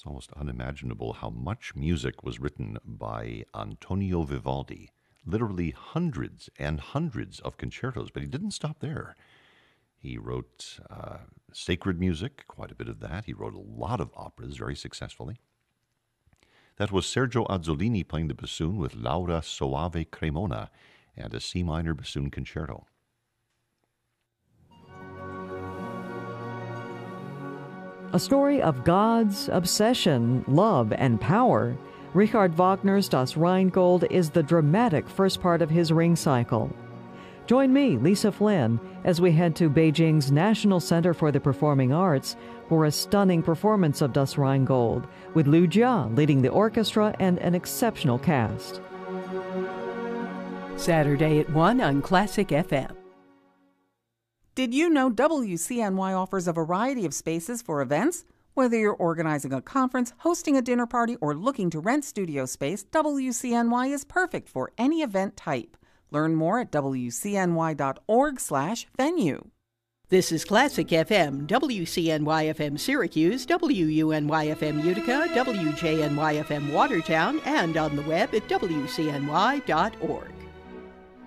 It's almost unimaginable how much music was written by Antonio Vivaldi. Literally hundreds and hundreds of concertos, but he didn't stop there. He wrote sacred music, quite a bit of that. He wrote a lot of operas very successfully. That was Sergio Azzolini playing the bassoon with Laura Soave Cremona and a C minor bassoon concerto. A story of God's obsession, love, and power. Richard Wagner's Das Rheingold is the dramatic first part of his Ring cycle. Join me, Lisa Flynn, as we head to Beijing's National Center for the Performing Arts for a stunning performance of Das Rheingold, with Liu Jia leading the orchestra and an exceptional cast. Saturday at 1 on Classic FM. Did you know WCNY offers a variety of spaces for events? Whether you're organizing a conference, hosting a dinner party, or looking to rent studio space, WCNY is perfect for any event type. Learn more at wcny.org/venue. This is Classic FM, WCNY-FM Syracuse, WUNY-FM Utica, WJNY-FM Watertown, and on the web at WCNY.org.